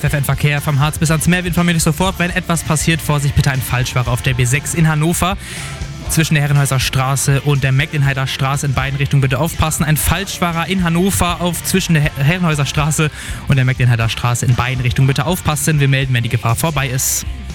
FFN Verkehr vom Harz bis ans Meer. Wir informieren euch sofort, wenn etwas passiert. Vorsicht, bitte ein Falschfahrer auf der B6 in Hannover. Zwischen der Herrenhäuser Straße und der Mecklenheider Straße in beiden Richtungen bitte aufpassen. Ein Falschfahrer in Hannover zwischen der Herrenhäuser Straße und der Mecklenheider Straße in beiden Richtungen bitte aufpassen. Wir melden, wenn die Gefahr vorbei ist.